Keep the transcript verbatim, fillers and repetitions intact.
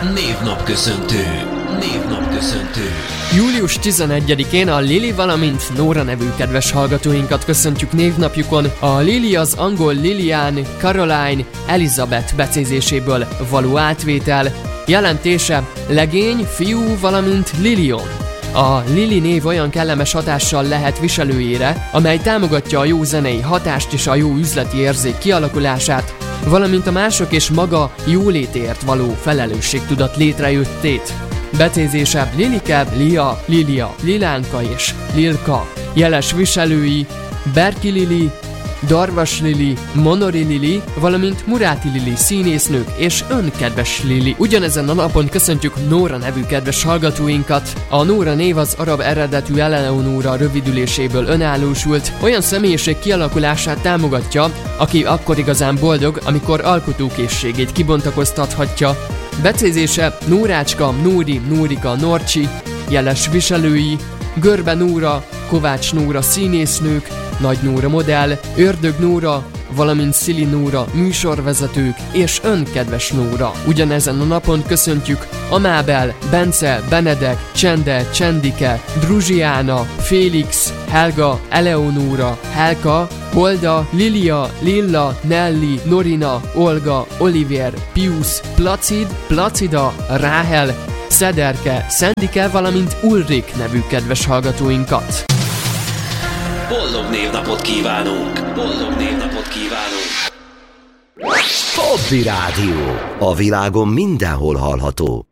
Névnapköszöntő. Névnapköszöntő. július tizenegyedikén a Lili, valamint Nóra nevű kedves hallgatóinkat köszöntjük névnapjukon. A Lili az angol Lilian, Caroline, Elizabeth becézéséből való átvétel, jelentése legény, fiú, valamint Lilion. A Lili név olyan kellemes hatással lehet viselőjére, amely támogatja a jó zenei hatást és a jó üzleti érzék kialakulását, valamint a mások és maga jólétért való felelősségtudat létrejöttét. Becézése Lilike, Lia, Lilia, Lilánka és Lilka. Jeles viselői Berki Lili, Darvas Lili, Monori Lili, valamint Muráti Lili színésznők és önkedves Lili. Ugyanezen a napon köszöntjük Nóra nevű kedves hallgatóinkat. A Nóra név az arab eredetű Eleonóra rövidüléséből önállósult, olyan személyiség kialakulását támogatja, aki akkor igazán boldog, amikor alkotókészségét kibontakoztathatja. Becézése Nórácska, Nóri, Nórika, Norcsi. Jeles viselői Görbe Nóra, Kovács Nóra színésznők, Nagy Nóra modell, Ördög Nóra, valamint Szili Nóra műsorvezetők és önkedves Nóra. Ugyanezen a napon köszöntjük Amábel, Bence, Benedek, Csende, Csendike, Druzsiána, Félix, Helga, Eleonóra, Helka, Holda, Lilia, Lilla, Nelly, Norina, Olga, Olivier, Pius, Placid, Placida, Ráhel, Szederke, Szendike, valamint Ulrik nevű kedves hallgatóinkat. Boldog névnapot kívánunk! Boldog névnapot kívánunk! Hobby Rádió. A világon mindenhol hallható.